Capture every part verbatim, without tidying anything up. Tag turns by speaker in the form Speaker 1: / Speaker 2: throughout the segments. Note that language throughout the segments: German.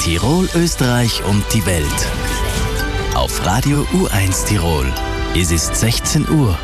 Speaker 1: Tirol, Österreich und die Welt. Auf Radio U eins Tirol. Es ist sechzehn Uhr.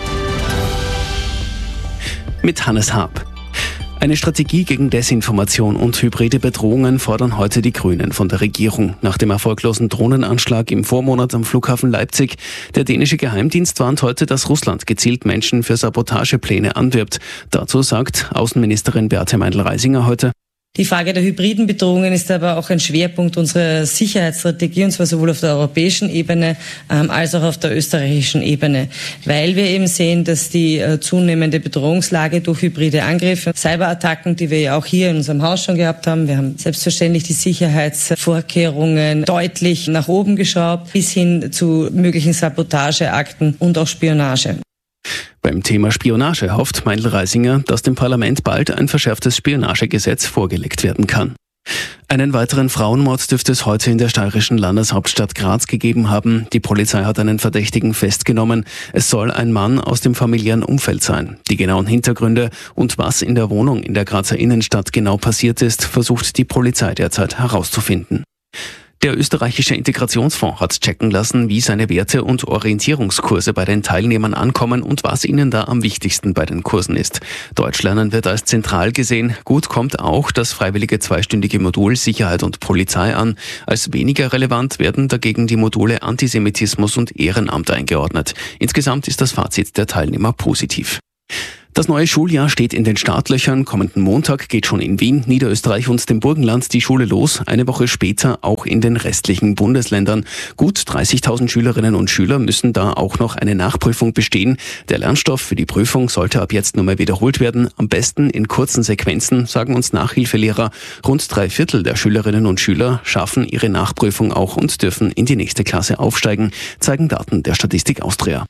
Speaker 2: Mit Hannes Haab. Eine Strategie gegen Desinformation und hybride Bedrohungen fordern heute die Grünen von der Regierung. Nach dem erfolglosen Drohnenanschlag im Vormonat am Flughafen Leipzig. Der dänische Geheimdienst warnt heute, dass Russland gezielt Menschen für Sabotagepläne anwirbt. Dazu sagt Außenministerin Beate Meindl-Reisinger heute:
Speaker 3: Die Frage der hybriden Bedrohungen ist aber auch ein Schwerpunkt unserer Sicherheitsstrategie, und zwar sowohl auf der europäischen Ebene ähm, als auch auf der österreichischen Ebene, weil wir eben sehen, dass die äh, zunehmende Bedrohungslage durch hybride Angriffe, Cyberattacken, die wir ja auch hier in unserem Haus schon gehabt haben, wir haben selbstverständlich die Sicherheitsvorkehrungen deutlich nach oben geschraubt, bis hin zu möglichen Sabotageakten und auch Spionage.
Speaker 2: Beim Thema Spionage hofft Meindl-Reisinger, dass dem Parlament bald ein verschärftes Spionagegesetz vorgelegt werden kann. Einen weiteren Frauenmord dürfte es heute in der steirischen Landeshauptstadt Graz gegeben haben. Die Polizei hat einen Verdächtigen festgenommen. Es soll ein Mann aus dem familiären Umfeld sein. Die genauen Hintergründe und was in der Wohnung in der Grazer Innenstadt genau passiert ist, versucht die Polizei derzeit herauszufinden. Der österreichische Integrationsfonds hat checken lassen, wie seine Werte- und Orientierungskurse bei den Teilnehmern ankommen und was ihnen da am wichtigsten bei den Kursen ist. Deutschlernen wird als zentral gesehen. Gut kommt auch das freiwillige zweistündige Modul Sicherheit und Polizei an. Als weniger relevant werden dagegen die Module Antisemitismus und Ehrenamt eingeordnet. Insgesamt ist das Fazit der Teilnehmer positiv. Das neue Schuljahr steht in den Startlöchern. Kommenden Montag geht schon in Wien, Niederösterreich und dem Burgenland die Schule los. Eine Woche später auch in den restlichen Bundesländern. Gut dreißigtausend Schülerinnen und Schüler müssen da auch noch eine Nachprüfung bestehen. Der Lernstoff für die Prüfung sollte ab jetzt nur mehr wiederholt werden. Am besten in kurzen Sequenzen, sagen uns Nachhilfelehrer. Rund drei Viertel der Schülerinnen und Schüler schaffen ihre Nachprüfung auch und dürfen in die nächste Klasse aufsteigen, zeigen Daten der Statistik Austria.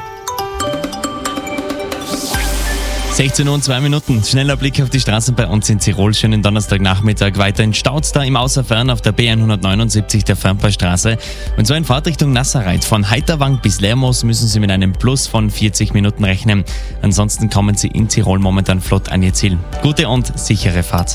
Speaker 4: sechzehn Uhr und zwei Minuten. Schneller Blick auf die Straßen bei uns in Tirol. Schönen Donnerstagnachmittag. Weiter in Stauz da im Außerfern auf der B hundertneunundsiebzig der Fernpaarstraße. Und so in Fahrtrichtung Nasserreit. Von Heiterwang bis Lermoos müssen Sie mit einem Plus von vierzig Minuten rechnen. Ansonsten kommen Sie in Tirol momentan flott an Ihr Ziel. Gute und sichere Fahrt.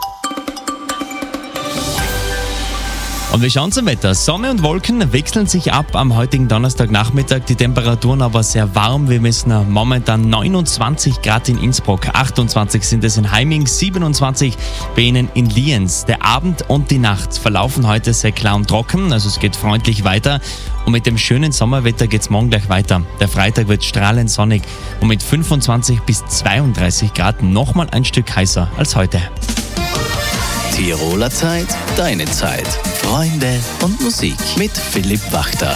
Speaker 4: Und wir schauen zum Wetter. Sonne und Wolken wechseln sich ab am heutigen Donnerstagnachmittag. Die Temperaturen aber sehr warm. Wir messen momentan neunundzwanzig Grad in Innsbruck, achtundzwanzig sind es in Heiming, siebenundzwanzig bei Ihnen in Lienz. Der Abend und die Nacht verlaufen heute sehr klar und trocken, also es geht freundlich weiter. Und mit dem schönen Sommerwetter geht es morgen gleich weiter. Der Freitag wird strahlend sonnig und mit fünfundzwanzig bis zweiunddreißig Grad nochmal ein Stück heißer als heute.
Speaker 1: Tiroler Zeit, deine Zeit. Freunde und Musik mit Philipp Wachter.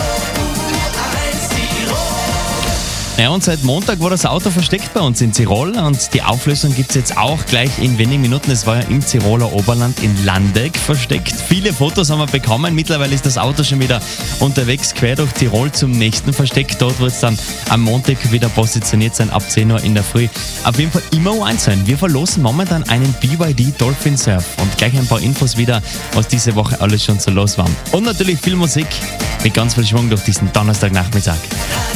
Speaker 4: Ja, und seit Montag war das Auto versteckt bei uns in Tirol und die Auflösung gibt es jetzt auch gleich in wenigen Minuten. Es war ja im Tiroler Oberland in Landeck versteckt. Viele Fotos haben wir bekommen. Mittlerweile ist das Auto schon wieder unterwegs quer durch Tirol zum nächsten Versteck. Dort wird es dann am Montag wieder positioniert sein, ab zehn Uhr in der Früh. Auf jeden Fall immer eins sein. Wir verlosen momentan einen B Y D Dolphin Surf und gleich ein paar Infos wieder, was diese Woche alles schon so los war. Und natürlich viel Musik mit ganz viel Schwung durch diesen Donnerstagnachmittag.